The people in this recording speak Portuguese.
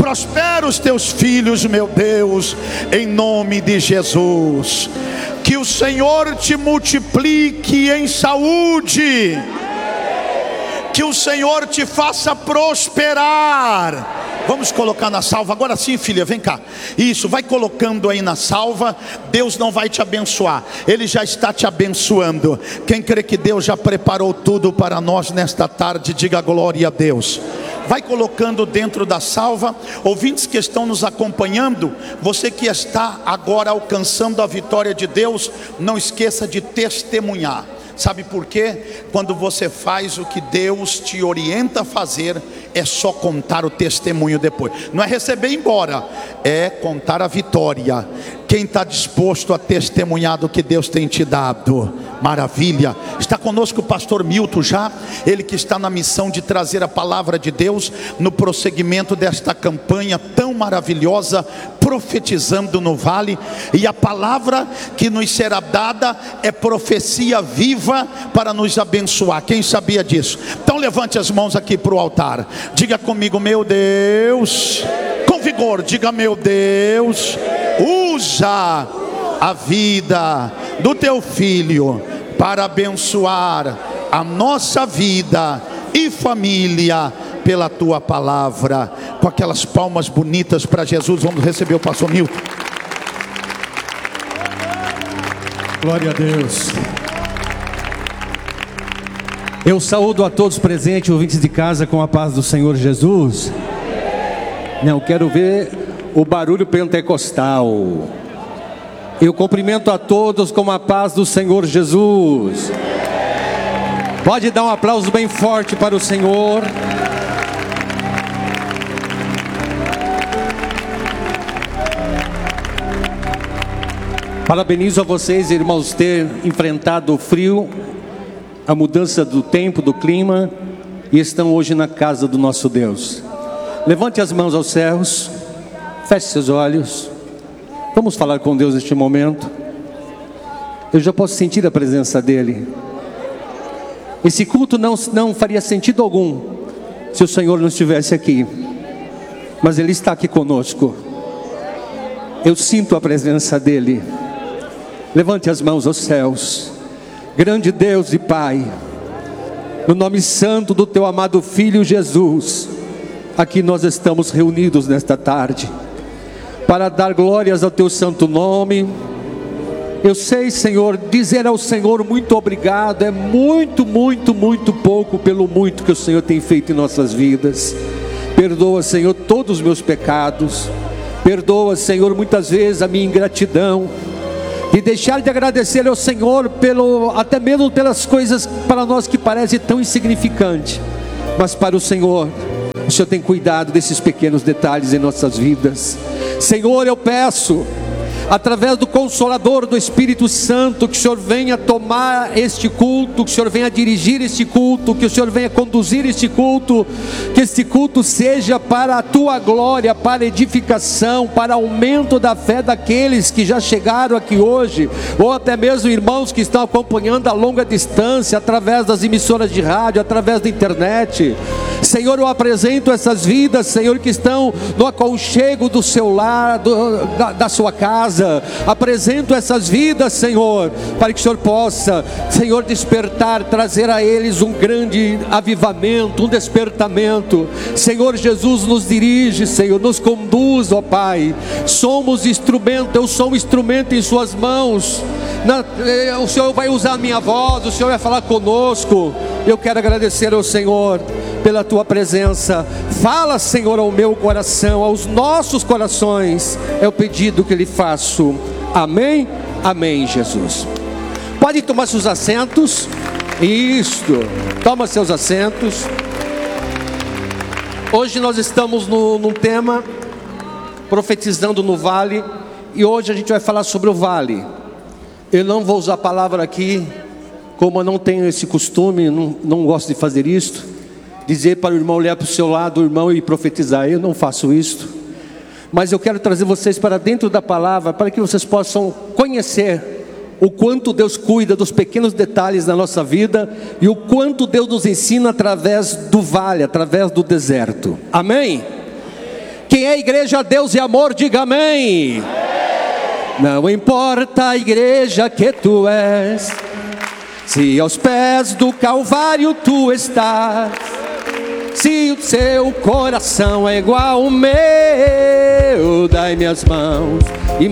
prospera os teus filhos, meu Deus, em nome de Jesus. Que o Senhor te multiplique em saúde, que o Senhor te faça prosperar. Vamos colocar na salva, agora sim, filha, vem cá. Isso, vai colocando aí na salva. Deus não vai te abençoar, Ele já está te abençoando. Quem crê que Deus já preparou tudo para nós nesta tarde, diga glória a Deus. Vai colocando dentro da salva. Ouvintes que estão nos acompanhando, você que está agora alcançando a vitória de Deus, não esqueça de testemunhar. Sabe por quê? Quando você faz o que Deus te orienta a fazer, é só contar o testemunho depois. Não é receber e ir embora, é contar a vitória. Quem está disposto a testemunhar do que Deus tem te dado? Maravilha. Está conosco o pastor Milton já, ele que está na missão de trazer a palavra de Deus no prosseguimento desta campanha tão maravilhosa, profetizando no vale. E a palavra que nos será dada é profecia viva para nos abençoar. Quem sabia disso? Então levante as mãos aqui para o altar, diga comigo: meu Deus, com vigor, diga: meu Deus, usa a vida do teu filho para abençoar a nossa vida e família pela tua palavra. Com aquelas palmas bonitas para Jesus, vamos receber o pastor Milton. Glória a Deus. Eu saúdo a todos presentes, ouvintes de casa, com a paz do Senhor Jesus. Não, quero ver o barulho pentecostal. Eu cumprimento a todos com a paz do Senhor Jesus. Pode dar um aplauso bem forte para o Senhor. Parabenizo a vocês, irmãos, ter enfrentado o frio, a mudança do tempo, do clima, e estão hoje na casa do nosso Deus. Levante as mãos aos céus, feche seus olhos. Vamos falar com Deus neste momento. Eu já posso sentir a presença dEle. Esse culto não faria sentido algum se o Senhor não estivesse aqui, mas Ele está aqui conosco. Eu sinto a presença dEle. Levante as mãos aos céus. Grande Deus e Pai, no nome santo do Teu amado Filho Jesus, aqui nós estamos reunidos nesta tarde para dar glórias ao Teu santo nome. Eu sei, Senhor, dizer ao Senhor muito obrigado é muito pouco pelo muito que o Senhor tem feito em nossas vidas. Perdoa, Senhor, todos os meus pecados. Perdoa, Senhor, muitas vezes a minha ingratidão e deixar de agradecer ao Senhor até mesmo pelas coisas para nós que parecem tão insignificantes, mas para o Senhor tem cuidado desses pequenos detalhes em nossas vidas. Senhor, eu peço, através do Consolador, do Espírito Santo, que o Senhor venha tomar este culto, que o Senhor venha dirigir este culto, que o Senhor venha conduzir este culto, que este culto seja para a Tua glória, para edificação, para aumento da fé daqueles que já chegaram aqui hoje, ou até mesmo irmãos que estão acompanhando a longa distância, através das emissoras de rádio, através da internet. Senhor, eu apresento essas vidas, Senhor, que estão no aconchego do seu lar, da sua casa. Apresento essas vidas, Senhor, para que o Senhor possa, Senhor, despertar, trazer a eles um grande avivamento, um despertamento. Senhor Jesus, nos dirige, Senhor, nos conduz, ó Pai. Somos instrumento, eu sou um instrumento em suas mãos. O Senhor vai usar a minha voz, o Senhor vai falar conosco. Eu quero agradecer ao Senhor pela Tua presença. Fala, Senhor, ao meu coração, aos nossos corações, é o pedido que lhe faço. Amém? Amém, Jesus. Pode tomar seus assentos. Isto, toma seus assentos. Hoje nós estamos num tema, profetizando no vale, e hoje a gente vai falar sobre o vale. Eu não vou usar a palavra aqui, como eu não tenho esse costume, não gosto de fazer isto, dizer para o irmão olhar para o seu lado, o irmão, e profetizar. Eu não faço isto, mas eu quero trazer vocês para dentro da palavra, para que vocês possam conhecer o quanto Deus cuida dos pequenos detalhes da nossa vida, e o quanto Deus nos ensina através do vale, através do deserto. Amém? Quem é igreja, Deus e amor, diga amém. Não importa a igreja que tu és, se aos pés do Calvário tu estás, se o seu coração é igual ao meu, dai-me as mãos e